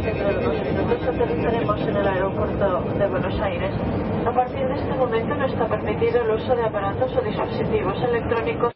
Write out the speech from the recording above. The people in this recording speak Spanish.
Dentro de unos minutos aterrizaremos en el aeropuerto de Buenos Aires. A partir de este momento no está permitido el uso de aparatos o dispositivos electrónicos